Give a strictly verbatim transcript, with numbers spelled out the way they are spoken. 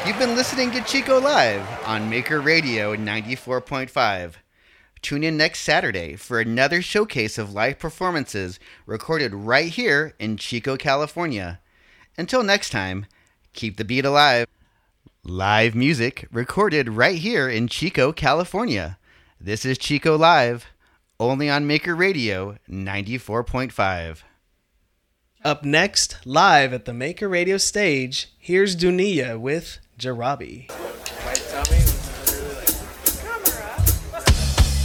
You've been listening to Chico Live on Maker Radio ninety-four point five. Tune in next Saturday for another showcase of live performances recorded right here in Chico, California. Until next time, keep the beat alive. Live music recorded right here in Chico, California. This is Chico Live, only on Maker Radio ninety-four point five. Up next, live at the Maker Radio stage, here's Dunia with Jarabi.